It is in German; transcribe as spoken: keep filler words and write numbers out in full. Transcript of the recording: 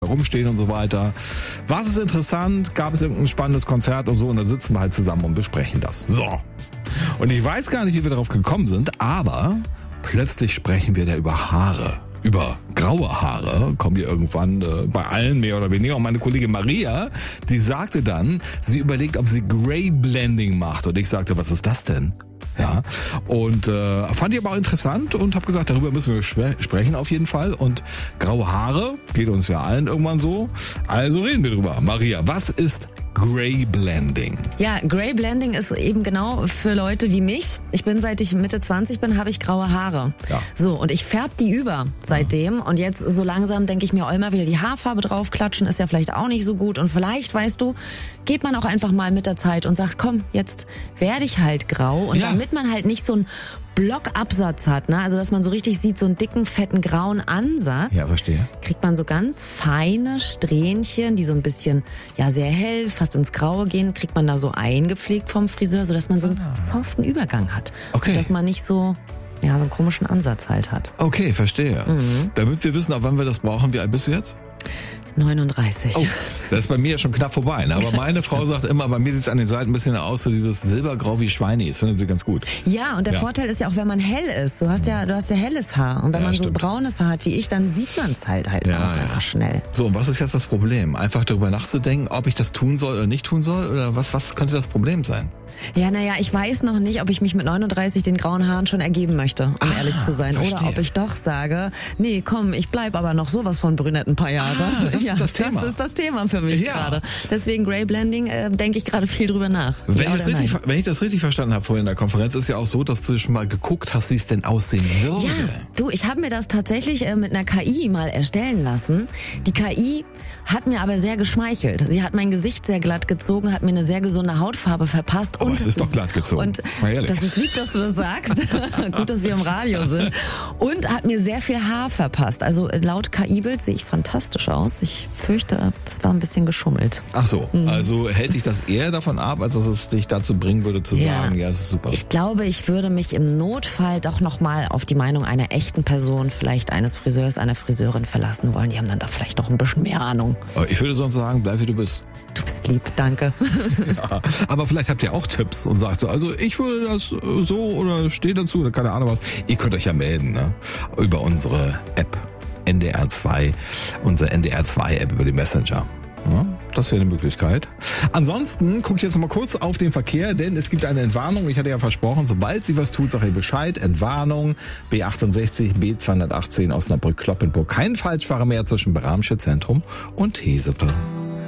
rumstehen und so weiter. Was ist interessant? Gab es irgendein spannendes Konzert und so? Und da sitzen wir halt zusammen und besprechen das. So. Und ich weiß gar nicht, wie wir darauf gekommen sind, aber plötzlich sprechen wir da über Haare. Über graue Haare kommen wir irgendwann äh, bei allen mehr oder weniger. Und meine Kollegin Maria, die sagte dann, sie überlegt, ob sie Grey Blending macht. Und ich sagte, was ist das denn? Ja, und äh, fand ich aber auch interessant und habe gesagt, darüber müssen wir spre- sprechen auf jeden Fall. Und graue Haare geht uns ja allen irgendwann so. Also reden wir drüber. Maria, was ist Grey Blending? Ja, Grey Blending ist eben genau für Leute wie mich. Ich bin, seit ich Mitte zwanzig bin, habe ich graue Haare. Ja. So, und ich färbe die über seitdem. Ja. Und jetzt so langsam denke ich mir, auch immer wieder die Haarfarbe draufklatschen, ist ja vielleicht auch nicht so gut. Und vielleicht, weißt du, geht man auch einfach mal mit der Zeit und sagt, komm, jetzt werde ich halt grau. Und ja. damit man halt nicht so ein Blockabsatz hat, ne? Also dass man so richtig sieht, so einen dicken, fetten, grauen Ansatz. Ja, verstehe. Kriegt man so ganz feine Strähnchen, die so ein bisschen, ja, sehr hell, fast ins Graue gehen, kriegt man da so eingepflegt vom Friseur, sodass man so einen ah. soften Übergang hat. Okay. Und dass man nicht so, ja, so einen komischen Ansatz halt hat. Okay, verstehe. Mhm. Damit wir wissen, ab wann wir das brauchen, wie alt bist du jetzt? neununddreißig. Oh, das ist bei mir ja schon knapp vorbei. Ne? Aber meine Frau sagt immer, bei mir sieht es an den Seiten ein bisschen aus, so dieses Silbergrau wie Schweine. Das findet sie ganz gut. Ja, und der Ja. Vorteil ist ja auch, wenn man hell ist. Du hast ja, du hast ja helles Haar. Und wenn Ja, man so stimmt. braunes Haar hat wie ich, dann sieht man es halt halt Ja, auch ja. einfach schnell. So, und was ist jetzt das Problem? Einfach darüber nachzudenken, ob ich das tun soll oder nicht tun soll? Oder was, was könnte das Problem sein? Ja, naja, ich weiß noch nicht, ob ich mich mit neununddreißig den grauen Haaren schon ergeben möchte, um Ah, ehrlich zu sein. verstehe. Oder ob ich doch sage, nee, komm, ich bleib aber noch sowas von brünett ein paar Jahre. Ah, das ist ja, das Thema. Das ist das Thema für mich Ja. gerade. Deswegen Grey Blending, äh, denke ich gerade viel drüber nach. Wenn Ja ich, das oder richtig, nein? wenn ich das richtig verstanden habe vorhin in der Konferenz, ist ja auch so, dass du schon mal geguckt hast, wie es denn aussehen würde. Ja, du, ich habe mir das tatsächlich äh, mit einer K I mal erstellen lassen. Die K I hat mir aber sehr geschmeichelt. Sie hat mein Gesicht sehr glatt gezogen, hat mir eine sehr gesunde Hautfarbe verpasst. Aber und es ist doch glatt gezogen. Und Mal ehrlich. das ist lieb, dass du das sagst. Gut, dass wir im Radio sind. Und hat mir sehr viel Haar verpasst. Also äh, laut K I-Bild sehe ich fantastisch aus. Ich fürchte, das war ein bisschen geschummelt. Ach so, also hält dich das eher davon ab, als dass es dich dazu bringen würde zu Ja. sagen, ja, es ist super. Ich glaube, ich würde mich im Notfall doch nochmal auf die Meinung einer echten Person, vielleicht eines Friseurs, einer Friseurin verlassen wollen. Die haben dann da vielleicht doch ein bisschen mehr Ahnung. Ich würde sonst sagen, bleib wie du bist. Du bist lieb, danke. Ja, aber vielleicht habt ihr auch Tipps und sagt so, also ich würde das so oder stehe dazu oder keine Ahnung was. Ihr könnt euch ja melden, ne? Über unsere App N D R zwei, unsere N D R zwei App über die Messenger. Ja, das wäre eine Möglichkeit. Ansonsten gucke ich jetzt noch mal kurz auf den Verkehr, denn es gibt eine Entwarnung. Ich hatte ja versprochen, sobald sie was tut, sage ich Bescheid. Entwarnung B achtundsechzig, B zweihundertachtzehn Osnabrück-Kloppenburg. Kein Falschfahrer mehr zwischen Bramsche Zentrum und Hesepe.